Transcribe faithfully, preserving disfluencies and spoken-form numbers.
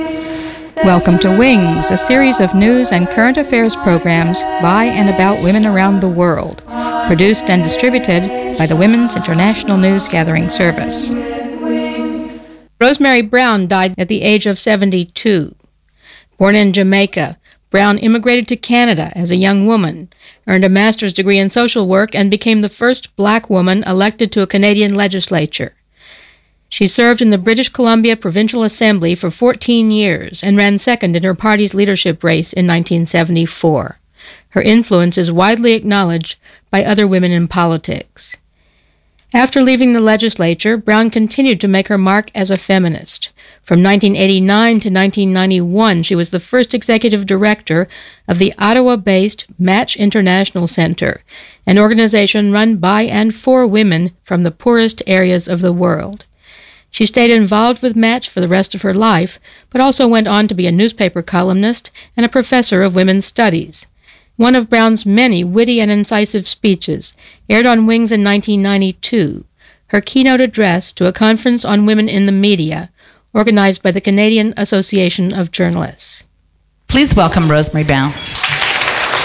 Welcome to Wings, a series of news and current affairs programs by and about women around the world, produced and distributed by the Women's International News Gathering Service. Rosemary Brown died at the age of seventy-two. Born in Jamaica, Brown immigrated to Canada as a young woman, earned a master's degree in social work, and became the first black woman elected to a Canadian legislature. She served in the British Columbia Provincial Assembly for fourteen years and ran second in her party's leadership race in nineteen seventy-four. Her influence is widely acknowledged by other women in politics. After leaving the legislature, Brown continued to make her mark as a feminist. From nineteen eighty-nine to nineteen ninety-one, she was the first executive director of the Ottawa-based Match International Center, an organization run by and for women from the poorest areas of the world. She stayed involved with Match for the rest of her life, but also went on to be a newspaper columnist and a professor of women's studies. One of Brown's many witty and incisive speeches aired on Wings in nineteen ninety-two, her keynote address to a conference on women in the media, organized by the Canadian Association of Journalists. Please welcome Rosemary Brown.